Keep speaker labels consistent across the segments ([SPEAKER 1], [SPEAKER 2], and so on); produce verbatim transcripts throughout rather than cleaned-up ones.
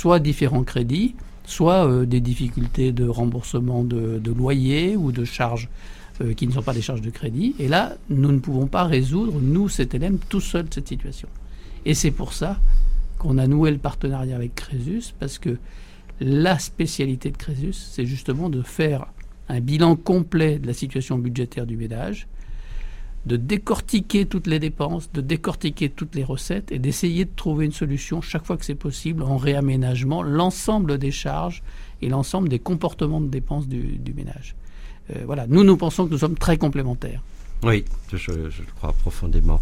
[SPEAKER 1] soit différents crédits, soit euh, des difficultés de remboursement de, de loyer ou de charges euh, qui ne sont pas des charges de crédit. Et là, nous ne pouvons pas résoudre, nous, C T L M, tout seuls cette situation. Et c'est pour ça qu'on a noué le partenariat avec Crésus, parce que la spécialité de Crésus, c'est justement de faire un bilan complet de la situation budgétaire du ménage, de décortiquer toutes les dépenses, de décortiquer toutes les recettes et d'essayer de trouver une solution chaque fois que c'est possible en réaménagement, l'ensemble des charges et l'ensemble des comportements de dépenses du, du ménage. Euh, voilà, nous, nous pensons que nous sommes très complémentaires.
[SPEAKER 2] Oui, je, je le crois profondément.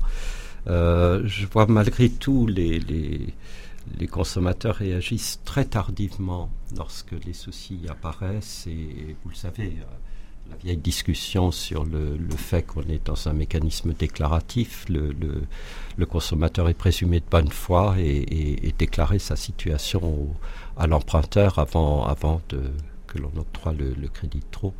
[SPEAKER 2] Euh, je vois malgré tout les, les, les consommateurs réagissent très tardivement lorsque les soucis apparaissent et vous le savez, la vieille discussion sur le, le fait qu'on est dans un mécanisme déclaratif, le, le, le consommateur est présumé de bonne foi et, et, et déclarer sa situation au, à l'emprunteur avant, avant de, que l'on octroie le, le crédit de trop.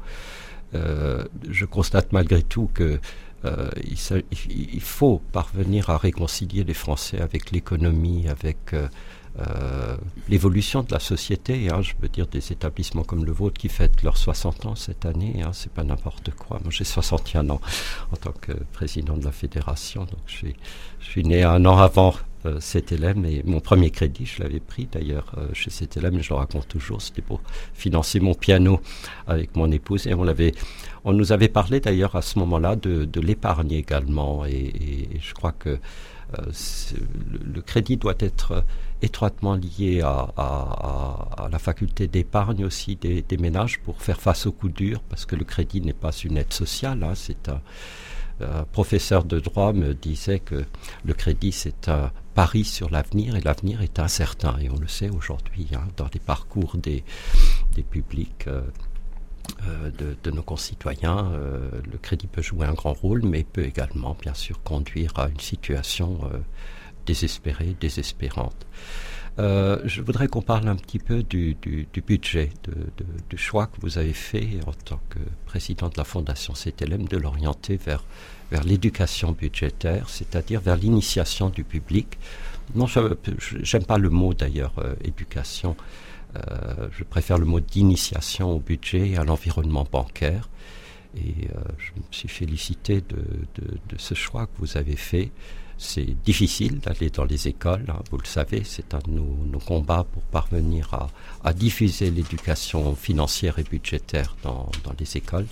[SPEAKER 2] Euh, je constate malgré tout que euh, il, il faut parvenir à réconcilier les Français avec l'économie, avec euh, Euh, l'évolution de la société, hein, je veux dire des établissements comme le vôtre qui fêtent leurs soixante ans cette année, hein, c'est pas n'importe quoi. Moi j'ai soixante et un ans en tant que président de la fédération, donc je suis, je suis né un an avant euh, C T L M et mon premier crédit je l'avais pris d'ailleurs euh, chez C T L M, et je le raconte toujours, c'était pour financer mon piano avec mon épouse et on l'avait, on nous avait parlé d'ailleurs à ce moment-là de, de l'épargne également et, et, et je crois que euh, le, le crédit doit être étroitement lié à, à, à la faculté d'épargne aussi des, des ménages pour faire face aux coups durs, parce que le crédit n'est pas une aide sociale. Hein, c'est un, un professeur de droit me disait que le crédit c'est un pari sur l'avenir et l'avenir est incertain. Et on le sait aujourd'hui hein, dans les parcours des, des publics euh, euh, de, de nos concitoyens. Euh, le crédit peut jouer un grand rôle, mais peut également bien sûr conduire à une situation euh, désespérée, désespérante. Euh, je voudrais qu'on parle un petit peu du, du, du budget, de, de, du choix que vous avez fait en tant que président de la Fondation C T L M de l'orienter vers, vers l'éducation budgétaire, c'est-à-dire vers l'initiation du public. Non, je n'aime pas le mot d'ailleurs, euh, éducation. Euh, je préfère le mot d'initiation au budget et à l'environnement bancaire. Et euh, je me suis félicité de, de, de ce choix que vous avez fait. C'est difficile d'aller dans les écoles, hein, vous le savez, c'est un de nos, nos combats pour parvenir à, à diffuser l'éducation financière et budgétaire dans, dans les écoles.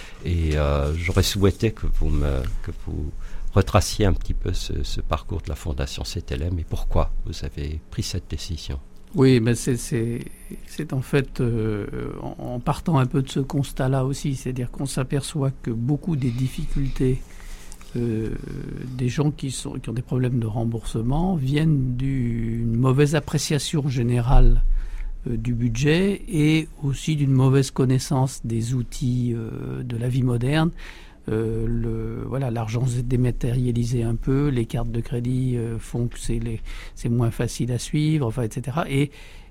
[SPEAKER 2] Et euh, j'aurais souhaité que vous, me, que vous retraciez un petit peu ce, ce parcours de la Fondation C T L M et pourquoi vous avez pris cette décision.
[SPEAKER 1] Oui, ben c'est, c'est, c'est en fait euh, en, en partant un peu de ce constat-là aussi, c'est-à-dire qu'on s'aperçoit que beaucoup des difficultés Euh, des gens qui, sont, qui ont des problèmes de remboursement viennent d'une mauvaise appréciation générale euh, du budget et aussi d'une mauvaise connaissance des outils euh, de la vie moderne. Euh, le, voilà, l'argent s'est dématérialisé un peu, les cartes de crédit euh, font que c'est, les, c'est moins facile à suivre, enfin, et cetera. Et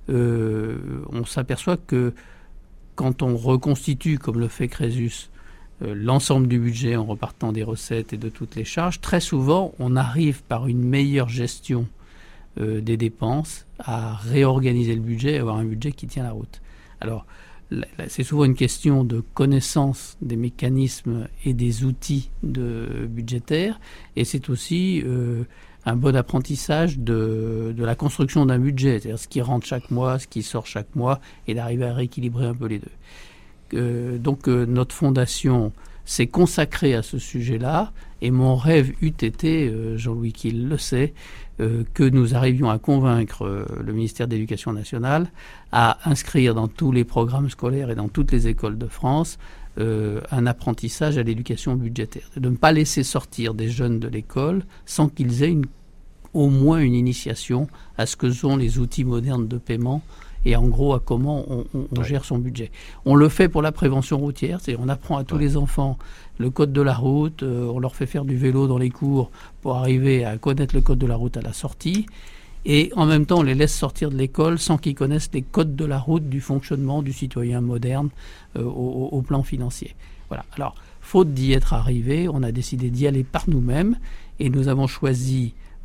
[SPEAKER 1] euh, on s'aperçoit que quand on reconstitue, comme le fait Crésus, l'ensemble du budget en repartant des recettes et de toutes les charges, très souvent, on arrive par une meilleure gestion euh, des dépenses à réorganiser le budget et avoir un budget qui tient la route. Alors, là, là, c'est souvent une question de connaissance des mécanismes et des outils de, budgétaires, et c'est aussi euh, un bon apprentissage de, de la construction d'un budget, c'est-à-dire ce qui rentre chaque mois, ce qui sort chaque mois, et d'arriver à rééquilibrer un peu les deux. Euh, donc euh, notre fondation s'est consacrée à ce sujet-là et mon rêve eût été, euh, Jean-Louis Kiel le sait, euh, que nous arrivions à convaincre euh, le ministère de l'Éducation nationale à inscrire dans tous les programmes scolaires et dans toutes les écoles de France euh, un apprentissage à l'éducation budgétaire, de ne pas laisser sortir des jeunes de l'école sans qu'ils aient une, au moins une initiation à ce que sont les outils modernes de paiement et en gros à comment on, on, on ouais. gère son budget. On le fait pour la prévention routière, c'est-à-dire on apprend à tous ouais. les enfants le code de la route, euh, on leur fait faire du vélo dans les cours pour arriver à connaître le code de la route à la sortie, et en même temps on les laisse sortir de l'école sans qu'ils connaissent les codes de la route du fonctionnement du citoyen moderne euh, au, au plan financier. Voilà. Alors, faute d'y être arrivé, on a décidé d'y aller par nous-mêmes, et nous avons choisi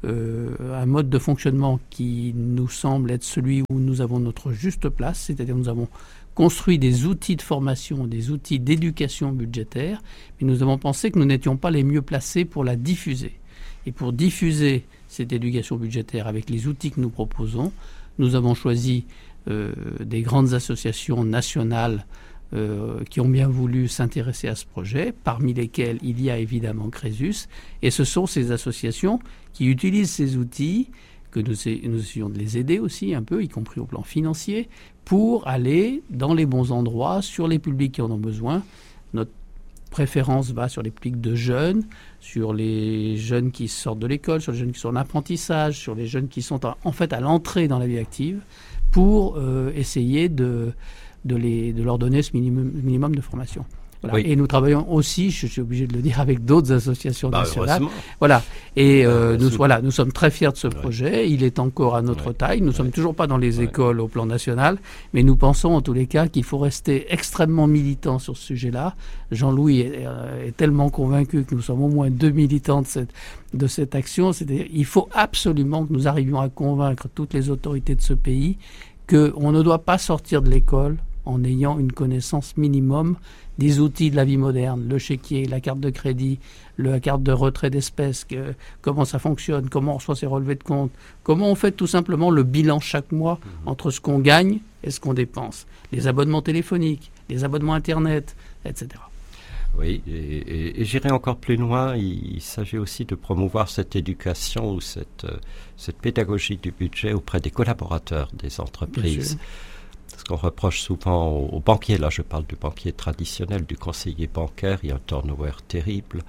[SPEAKER 1] euh, un mode de fonctionnement qui nous semble être celui où nous avons notre juste place, c'est-à-dire nous avons construit des outils de formation, des outils d'éducation budgétaire, mais nous avons pensé que nous n'étions pas les mieux placés pour la diffuser. Et pour diffuser cette éducation budgétaire avec les outils que nous proposons, nous avons choisi euh, des grandes associations nationales euh, qui ont bien voulu s'intéresser à ce projet, parmi lesquelles il y a évidemment Crésus, et ce sont ces associations qui utilisent ces outils, que nous, nous essayons de les aider aussi un peu, y compris au plan financier, pour aller dans les bons endroits, sur les publics qui en ont besoin. Notre préférence va sur les publics de jeunes, sur les jeunes qui sortent de l'école, sur les jeunes qui sont en apprentissage, sur les jeunes qui sont en, en fait à l'entrée dans la vie active, pour euh, essayer de, de, les, de leur donner ce minimum, minimum de formation. Voilà. Oui. Et nous travaillons aussi, je suis obligé de le dire, avec d'autres associations bah, nationales. Voilà. Et euh, nous, voilà, nous sommes très fiers de ce ouais. projet. Il est encore à notre ouais. taille. Nous ne ouais. sommes toujours pas dans les ouais. écoles au plan national, mais nous pensons en tous les cas qu'il faut rester extrêmement militant sur ce sujet-là. Jean-Louis est, est tellement convaincu que nous sommes au moins deux militants de cette, de cette action. C'est-à-dire qu'il faut absolument que nous arrivions à convaincre toutes les autorités de ce pays qu'on ne doit pas sortir de l'école en ayant une connaissance minimum des outils de la vie moderne, le chéquier, la carte de crédit, la carte de retrait d'espèces, que, comment ça fonctionne, comment on reçoit ses relevés de compte, comment on fait tout simplement le bilan chaque mois entre ce qu'on gagne et ce qu'on dépense, les abonnements téléphoniques, les abonnements Internet, et cetera.
[SPEAKER 2] Oui, et, et, et j'irai encore plus loin, il, il s'agit aussi de promouvoir cette éducation ou cette, cette pédagogie du budget auprès des collaborateurs des entreprises. Ce qu'on reproche souvent aux, aux banquiers, là je parle du banquier traditionnel, du conseiller bancaire, il y a un turnover terrible,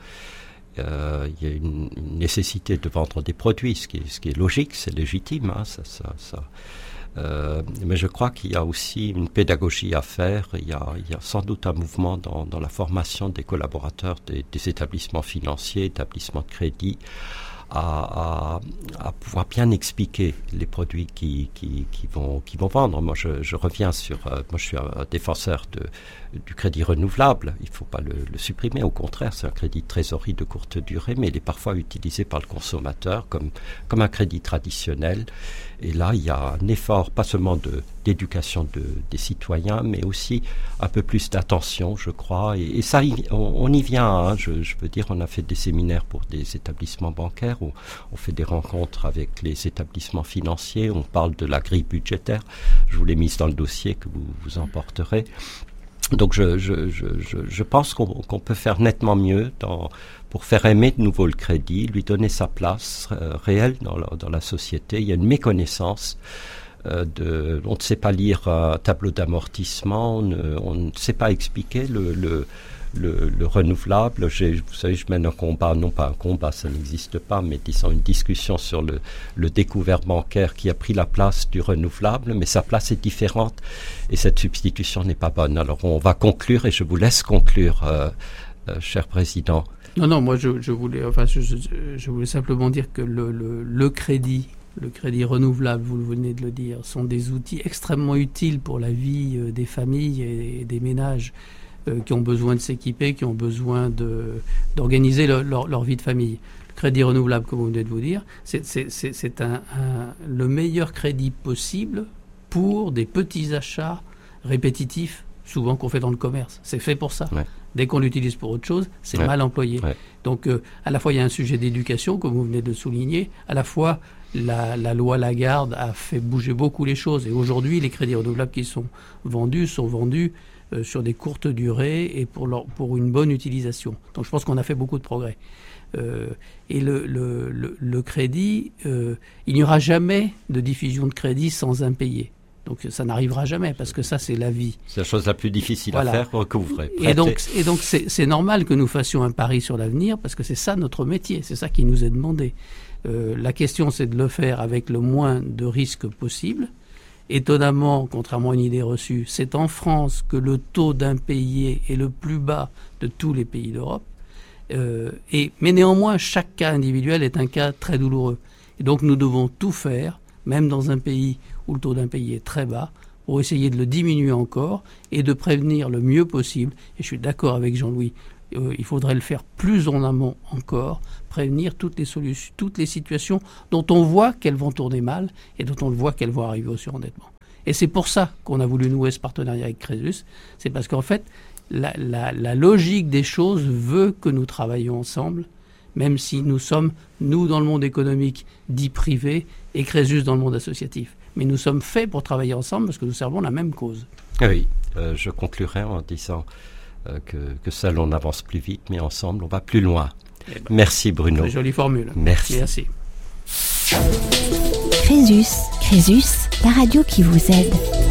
[SPEAKER 2] euh, il y a une, une nécessité de vendre des produits, ce qui est, ce qui est logique, c'est légitime, hein, ça, ça, ça. Euh, mais je crois qu'il y a aussi une pédagogie à faire, il y a, il y a sans doute un mouvement dans, dans la formation des collaborateurs des, des établissements financiers, établissements de crédit, À, à, à pouvoir bien expliquer les produits qui, qui, qui, vont, qui vont vendre. Moi, je, je reviens sur... Euh, moi, je suis un défenseur de, du crédit renouvelable. Il ne faut pas le, le supprimer. Au contraire, c'est un crédit de trésorerie de courte durée, mais il est parfois utilisé par le consommateur comme, comme un crédit traditionnel. Et là, il y a un effort, pas seulement de, d'éducation de, des citoyens, mais aussi un peu plus d'attention, je crois. Et, et ça, on, on y vient. Hein. Je, je veux dire, on a fait des séminaires pour des établissements bancaires, où on fait des rencontres avec les établissements financiers, on parle de la grille budgétaire. Je vous l'ai mise dans le dossier que vous, vous emporterez. Donc je, je, je, je pense qu'on, qu'on peut faire nettement mieux dans, pour faire aimer de nouveau le crédit, lui donner sa place euh, réelle dans la, dans la société. Il y a une méconnaissance. Euh, de, on ne sait pas lire un tableau d'amortissement, on ne, on ne sait pas expliquer le, le, le, le renouvelable. J'ai, vous savez, je mène un combat, non pas un combat, ça n'existe pas, mais disons une discussion sur le, le découvert bancaire qui a pris la place du renouvelable, mais sa place est différente et cette substitution n'est pas bonne. Alors on va conclure et je vous laisse conclure, euh, euh, cher président.
[SPEAKER 1] Non, non, moi je, je voulais, enfin, je, je, je voulais simplement dire que le, le, le crédit, le crédit renouvelable, vous venez de le dire, sont des outils extrêmement utiles pour la vie euh, des familles et, et des ménages euh, qui ont besoin de s'équiper, qui ont besoin de, d'organiser le, leur, leur vie de famille. Le crédit renouvelable, comme vous venez de vous dire, c'est, c'est, c'est, c'est un, un, le meilleur crédit possible pour des petits achats répétitifs, souvent qu'on fait dans le commerce. C'est fait pour ça. Ouais. Dès qu'on l'utilise pour autre chose, c'est ouais. mal employé. Ouais. Donc, euh, à la fois, il y a un sujet d'éducation, comme vous venez de le souligner, à la fois, la, la loi Lagarde a fait bouger beaucoup les choses. Et aujourd'hui, les crédits renouvelables qui sont vendus sont vendus euh, sur des courtes durées et pour, leur, pour une bonne utilisation. Donc, je pense qu'on a fait beaucoup de progrès. Euh, et le, le, le, le crédit, euh, il n'y aura jamais de diffusion de crédit sans impayé. Donc ça n'arrivera jamais parce que ça c'est la vie.
[SPEAKER 2] C'est la chose la plus difficile voilà. à faire que vous ferez.
[SPEAKER 1] Et donc, et donc c'est, c'est normal que nous fassions un pari sur l'avenir parce que c'est ça notre métier, c'est ça qui nous est demandé. Euh, la question c'est de le faire avec le moins de risques possible. Étonnamment, contrairement à une idée reçue, c'est en France que le taux d'impayé est le plus bas de tous les pays d'Europe. Euh, et, mais néanmoins, chaque cas individuel est un cas très douloureux. Et donc nous devons tout faire, même dans un pays où le taux d'impayé est très bas, pour essayer de le diminuer encore et de prévenir le mieux possible. Et je suis d'accord avec Jean-Louis, euh, il faudrait le faire plus en amont encore, prévenir toutes les solutions, toutes les situations dont on voit qu'elles vont tourner mal et dont on voit qu'elles vont arriver au surendettement. Et c'est pour ça qu'on a voulu nouer ce partenariat avec Crésus. C'est parce qu'en fait, la, la, la logique des choses veut que nous travaillions ensemble, même si nous sommes, nous, dans le monde économique dit privé, et Crésus dans le monde associatif. Mais nous sommes faits pour travailler ensemble parce que nous servons la même cause.
[SPEAKER 2] Oui, euh, je conclurai en disant euh, que, que seul on avance plus vite, mais ensemble on va plus loin. Eh ben, merci Bruno.
[SPEAKER 1] Très jolie formule.
[SPEAKER 2] Merci.
[SPEAKER 1] Merci.
[SPEAKER 3] Crésus, Crésus, la radio qui vous aide.